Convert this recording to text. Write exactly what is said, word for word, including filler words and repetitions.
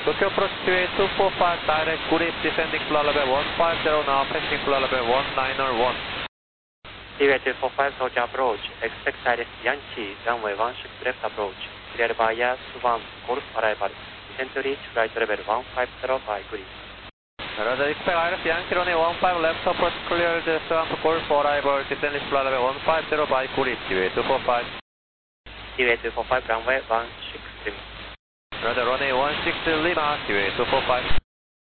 Tokyo approach T V A two four five, direct grip, descending flight level one five zero now, passing flight level one nine one. T V A two four five, Tokyo approach, expect direct Yankee, runway one six left approach, cleared via Suvan, Golf arrival, descend to reach flight level one five zero by grip. Roger, expect Iris Yankee runway one five left approach, cleared Suvan, Golf arrival, descend to flight level one five zero by grip, T V A two four five. T V A two four five, runway one six Lima. Roger, runway one six Lima, T V A two four five.